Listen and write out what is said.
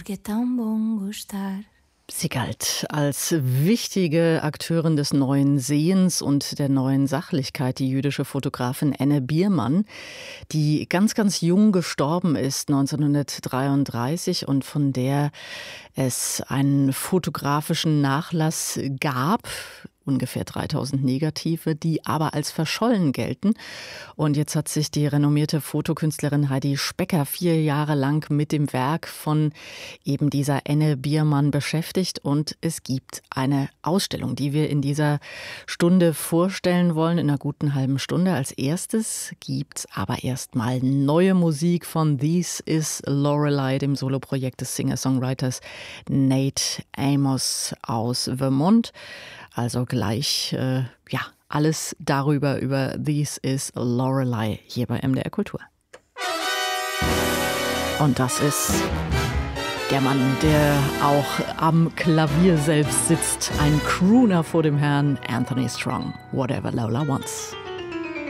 porque é tão bom gostar. Sie galt als wichtige Akteurin des neuen Sehens und der neuen Sachlichkeit, die jüdische Fotografin Enne Biermann, die ganz, ganz jung gestorben ist, 1933, und von der es einen fotografischen Nachlass gab, ungefähr 3000 Negative, die aber als verschollen gelten. Und jetzt hat sich die renommierte Fotokünstlerin Heidi Specker 4 Jahre lang mit dem Werk von eben dieser Enne Biermann beschäftigt. Und es gibt eine Ausstellung, die wir in dieser Stunde vorstellen wollen, in einer guten halben Stunde. Als erstes gibt's aber erstmal neue Musik von This Is Lorelei, dem Soloprojekt des Singer-Songwriters Nate Amos aus Vermont. Also gleich, alles darüber, über This Is Lorelei hier bei MDR Kultur. Und das ist der Mann, der auch am Klavier selbst sitzt. Ein Crooner vor dem Herrn, Anthony Strong. Whatever Lola Wants.